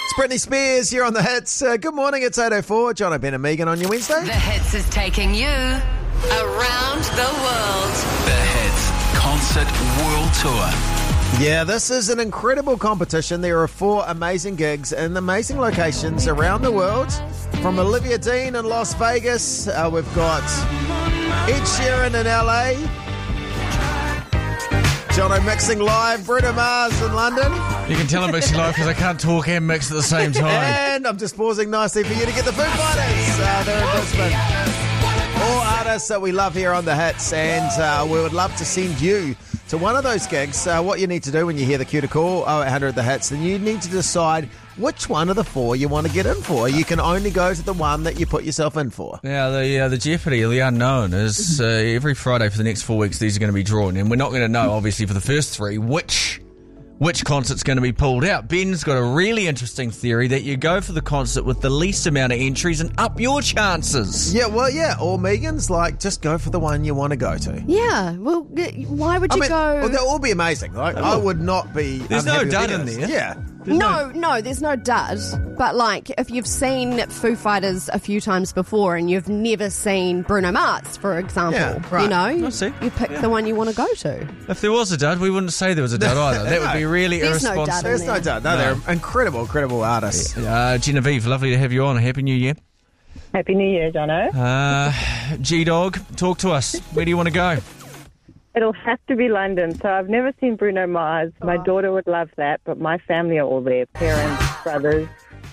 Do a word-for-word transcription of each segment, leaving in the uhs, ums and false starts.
It's Britney Spears here on The Hits. Uh, good morning, it's eight oh four. John O'Ben and Megan on your Wednesday. The Hits is taking you around the world. The Hits Concert World Tour. Yeah, this is an incredible competition. There are four amazing gigs in amazing locations around the world. From Olivia Dean in Las Vegas, uh, we've got Ed Sheeran in L A, Jono mixing live, Bruno Mars in London. You can tell I'm mixing live because I can't talk and mix at the same time. And I'm just pausing nicely for you to get the Foo Fighters. Uh, they're in Brisbane. All artists that we love here on The Hits, and uh, we would love to send you to one of those gigs. Uh, what you need to do when you hear the cue to call oh eight hundred The Hits, then you need to decide which one of the four you want to get in for. You can only go to the one that you put yourself in for. Yeah, the uh, the Jeopardy, the unknown, is uh, every Friday for the next four weeks these are going to be drawn. And we're not going to know, obviously, for the first three, which which concert's going to be pulled out. Ben's got a really interesting theory that you go for the concert with the least amount of entries and up your chances. Yeah, well, yeah. Or Megan's like, just go for the one you want to go to. Yeah, well, why would I you mean, go... well, they'll all be amazing. Like, I would not be... There's no unhappy with dud any in of this. there. Yeah. No, no, there's no dud. But, like, if you've seen Foo Fighters a few times before and you've never seen Bruno Mars, for example, Yeah, right. you know, I see. you pick Yeah. the one you want to go to. If there was a dud, we wouldn't say there was a dud either. That would be really There's no irresponsible. dud. There's no doubt. No, No. they're incredible, incredible artists. Uh, Genevieve, lovely to have you on. Happy New Year. Happy New Year, Jono. Uh, G-Dog, talk to us. Where do you want to go? It'll have to be London. So I've never seen Bruno Mars. My daughter would love that, but my family are all there, parents, brothers.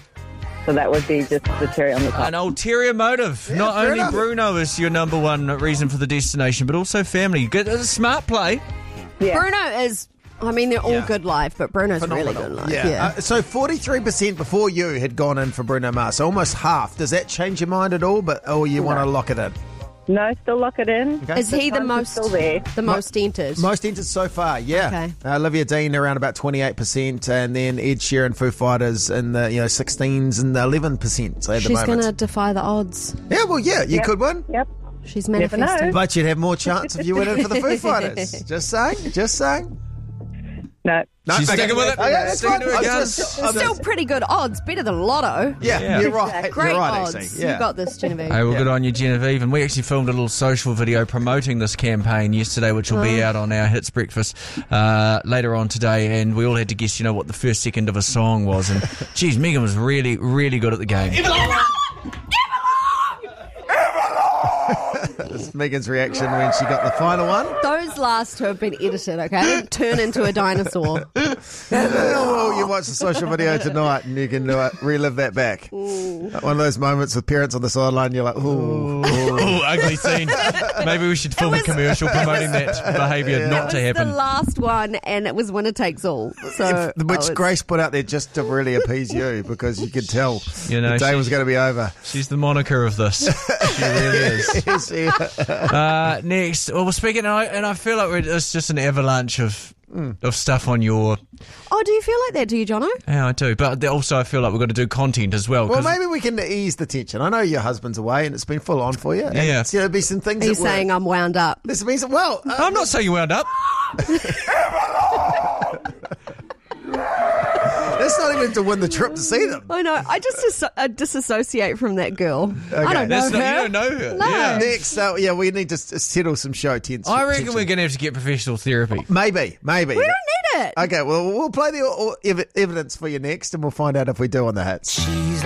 So that would be just the cherry on the top. An ulterior motive. Not fair only enough. Bruno is your number one reason for the destination, but also family. Good, it's a smart play. Yeah. Bruno is... I mean, they're all Yeah. good live, but Bruno's Phenomenal. really good live. Yeah. Yeah. Uh, so forty-three percent before you had gone in for Bruno Mars, so almost half. Does that change your mind at all? But or you want to lock it in? No, still lock it in. Okay. Is he the funds are most still there. the most entered? Most entered so far, yeah. Okay. Uh, Olivia Dean around about twenty-eight percent, and then Ed Sheeran, Foo Fighters in the you know sixteens and eleven percent at the She's moment. going to defy the odds. Yeah, well, yeah, you Yep. could win, Yep. She's Never know. manifesting. but you'd have more chance if you went in for the Foo Fighters. Just saying, just saying. No. No, She's sticking with it. Okay, that's Sticking fine. to her I'm guns. just- I'm Still just- pretty good odds. Better than Lotto. yeah, Yeah. you're right. Great you're right, odds. actually. Yeah. You got this, Genevieve. Hey, well, Yeah. good on you, Genevieve. And we actually filmed a little social video promoting this campaign yesterday, which will be out on our Hits Breakfast uh, later on today. And we all had to guess, you know, what the first second of a song was. And, geez, Megan was really, really good at the game. That's Megan's reaction when she got the final one. Those last two have been edited, okay? Turn into a dinosaur. Oh, well, you watch the social video tonight and you can uh, relive that back. One of those moments with parents on the sideline, you're like, ooh. Oh, ugly scene. Maybe we should film a was- commercial promoting that behaviour not to It was happen. the last one, and it was winner takes all. So Which I was- Grace put out there just to really appease you because you could tell You know, the day she- was going to be over. She's the moniker of this. She really is. Yes, yeah. Uh, next, well, we're speaking, and I, and I feel like we're, it's just an avalanche of of stuff on your. Oh, do you feel like that? Do you, Jono? Yeah, I do. But also, I feel like we've got to do content as well. Well, 'cause- maybe we can ease the tension. I know your husband's away and it's been full on for you. And Yeah. it's, you know, there'll be some things Are you that work. saying I'm wound up? This means, well, uh, I'm not saying you wound up. that's not even to win the trip to see them. I know. I just dis- I disassociate from that girl. I don't know That's not, her. you don't know her. No. Yeah. Next, uh, yeah, we need to s- settle some show tension. I reckon tension. we're going to have to get professional therapy. Maybe, maybe. We don't need it. Okay, well, we'll play the uh, ev- evidence for you next and we'll find out if we do on the Hits. She's